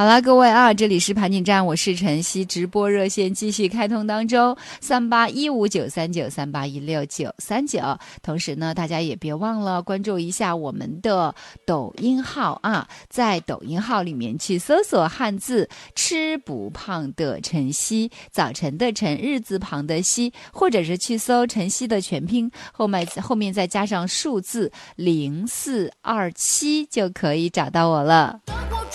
好了，各位啊，这里是盘锦站，我是晨曦，直播热线继续开通当中，38159393816939。同时呢，大家也别忘了关注一下我们的抖音号啊，在抖音号里面去搜索汉字吃不胖的晨曦，早晨的晨，日字旁的曦，或者是去搜晨曦的全拼，后面再加上数字0427就可以找到我了。